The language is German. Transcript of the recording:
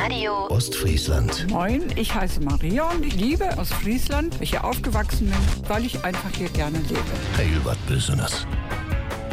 Radio Ostfriesland. Moin, ich heiße Maria und ich liebe Ostfriesland, weil ich hier aufgewachsen bin, weil ich einfach hier gerne lebe. Heil wat Besonderes.